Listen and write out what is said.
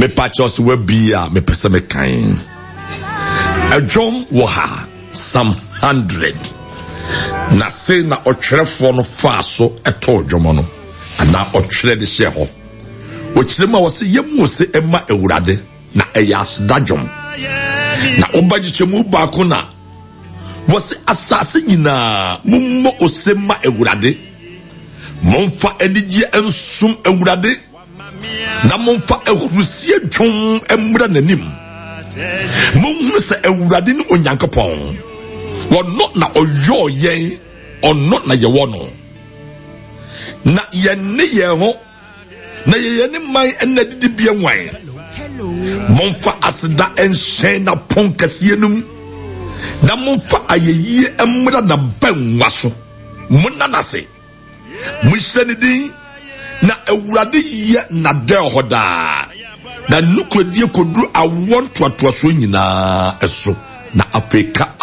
me patchos we bia me pese me kain a drum wo ha some 100 na say na otwerefo no fa so eto dwomo no ana otwere de hye ho wo kire ma wo se yemu se ema ewurade na eyas dadwom na obagichemu ba ko na wo se asase nyina mummo osema ewurade momfa enigye ensum ewurade na momfa ehurusie dwom emra nanim momhu se ewurade ni onyankopon wono na oyo yen ono na ye wono na ye ne ye ho na ye ne man ena didi bia wan momfa aseda enhyen na ponkasie num na momfa ayeye emra na banwa so munanase muhyeni din na ewurade ye na de hoda na nukodie kodru awon toatoaso nyina eso na afeka